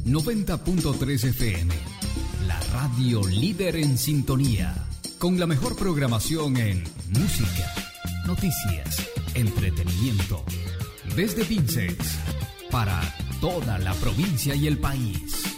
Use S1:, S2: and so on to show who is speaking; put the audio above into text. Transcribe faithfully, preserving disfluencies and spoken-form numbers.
S1: noventa punto tres F M, la radio líder en sintonía, con la mejor programación en música, noticias, entretenimiento, desde Pinces, para toda la provincia y el país.